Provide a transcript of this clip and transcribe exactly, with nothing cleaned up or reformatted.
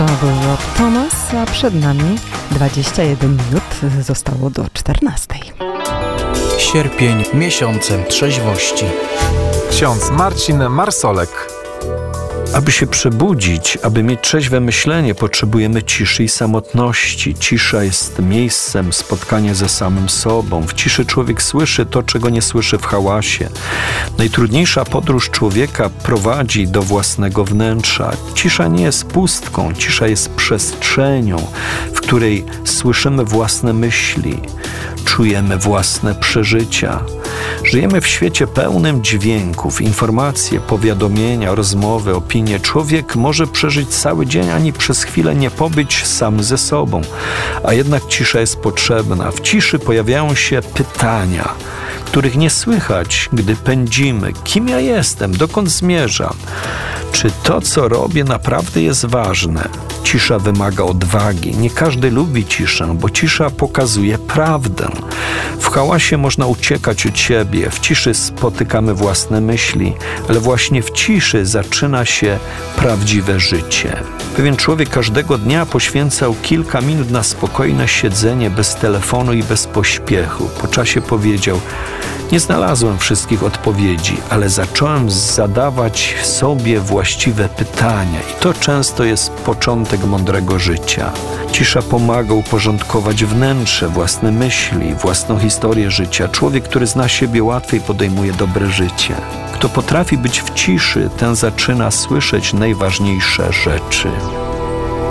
To był Rob Thomas, a przed nami dwadzieścia jeden minut zostało do czternastej. Sierpień miesiącem trzeźwości. Ksiądz Marcin Marsolek. Aby się przebudzić, aby mieć trzeźwe myślenie, potrzebujemy ciszy i samotności. Cisza jest miejscem spotkania ze samym sobą. W ciszy człowiek słyszy to, czego nie słyszy w hałasie. Najtrudniejsza podróż człowieka prowadzi do własnego wnętrza. Cisza nie jest pustką, cisza jest przestrzenią, w której słyszymy własne myśli, czujemy własne przeżycia. Żyjemy w świecie pełnym dźwięków, informacje, powiadomienia, rozmowy, opinie. Człowiek może przeżyć cały dzień, ani przez chwilę nie pobyć sam ze sobą. A jednak cisza jest potrzebna. W ciszy pojawiają się pytania, których nie słychać, gdy pędzimy. Kim ja jestem? Dokąd zmierzam? Czy to, co robię, naprawdę jest ważne? Cisza wymaga odwagi. Nie każdy lubi ciszę, bo cisza pokazuje prawdę. W hałasie można uciekać od siebie, w ciszy spotykamy własne myśli, ale właśnie w ciszy zaczyna się prawdziwe życie. Pewien człowiek każdego dnia poświęcał kilka minut na spokojne siedzenie bez telefonu i bez pośpiechu. Po czasie powiedział: nie znalazłem wszystkich odpowiedzi, ale zacząłem zadawać sobie właściwe pytania i to często jest początek mądrego życia. Cisza pomaga uporządkować wnętrze, własne myśli, własną historię życia. Człowiek, który zna siebie, łatwiej podejmuje dobre życie. Kto potrafi być w ciszy, ten zaczyna słyszeć najważniejsze rzeczy.